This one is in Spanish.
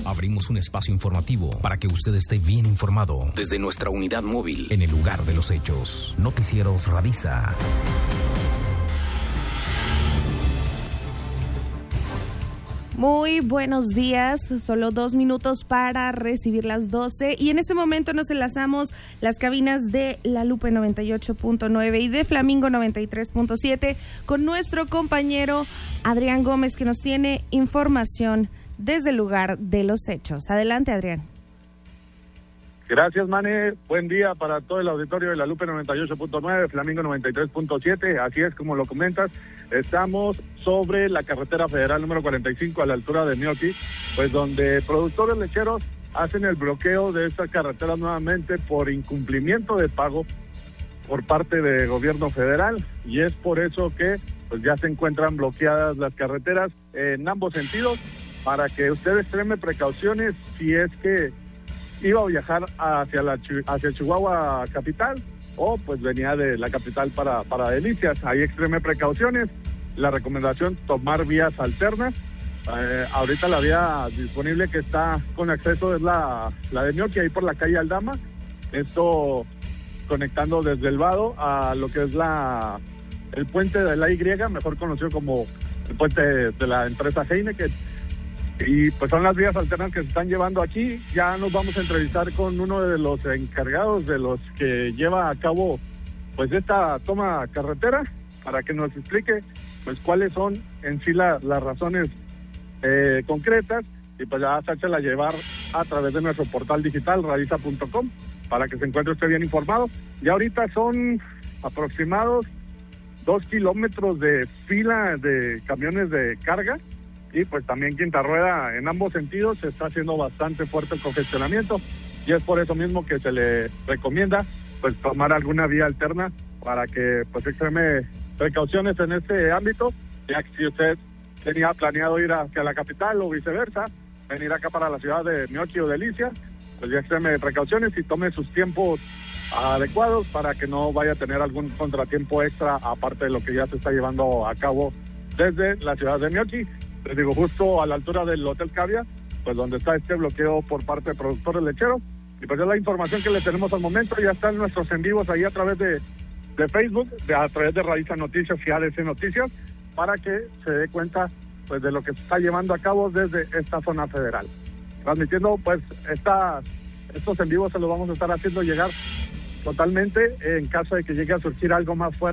Abrimos un espacio informativo para que usted esté bien informado desde nuestra unidad móvil en el lugar de los hechos. Noticieros Radisa. Muy buenos días, solo 2 minutos para recibir las 12 y en este momento nos enlazamos las cabinas de La Lupe 98.9 y de Flamingo 93.7 con nuestro compañero Adrián Gómez, que nos tiene información desde el lugar de los hechos. Adelante, Adrián. Gracias, Mane. Buen día para todo el auditorio de La Lupe 98.9, Flamingo 93.7. Así es como lo comentas, estamos sobre la carretera federal número 45 a la altura de Mioqui, pues donde productores lecheros hacen el bloqueo de esta carretera nuevamente por incumplimiento de pago por parte del gobierno federal, y es por eso que pues ya se encuentran bloqueadas las carreteras en ambos sentidos, para que usted extreme precauciones si es que iba a viajar hacia Chihuahua capital o pues venía de la capital para Delicias. Ahí extreme precauciones. La recomendación, tomar vías alternas. Ahorita la vía disponible que está con acceso es la de Mioqui, ahí por la calle Aldama. Esto conectando desde el Vado a lo que es el puente de la Y, mejor conocido como el puente de la empresa Heineken. Y pues son las vías alternas que se están llevando aquí. Ya nos vamos a entrevistar con uno de los encargados, de los que lleva a cabo pues esta toma carretera, para que nos explique pues cuáles son en sí las razones concretas, y pues ya hacérsela llevar a través de nuestro portal digital radisa.com para que se encuentre usted bien informado. Ya ahorita son aproximados 2 kilómetros de fila de camiones de carga, y pues también Quinta Rueda en ambos sentidos se está haciendo bastante fuerte el congestionamiento, y es por eso mismo que se le recomienda pues tomar alguna vía alterna para que pues extreme precauciones en este ámbito, ya que si usted tenía planeado ir hacia la capital o viceversa, venir acá para la ciudad de Mioqui o Delicias, pues ya extreme precauciones y tome sus tiempos adecuados para que no vaya a tener algún contratiempo extra aparte de lo que ya se está llevando a cabo desde la ciudad de Mioqui. Les digo, justo a la altura del Hotel Cavia, pues donde está este bloqueo por parte de productores lecheros. Y pues es la información que le tenemos al momento. Ya están nuestros en vivos ahí a través de Facebook, a través de Radisa Noticias y ADC Noticias, para que se dé cuenta pues de lo que se está llevando a cabo desde esta zona federal. Transmitiendo pues estos en vivos se los vamos a estar haciendo llegar totalmente en caso de que llegue a surgir algo más fuerte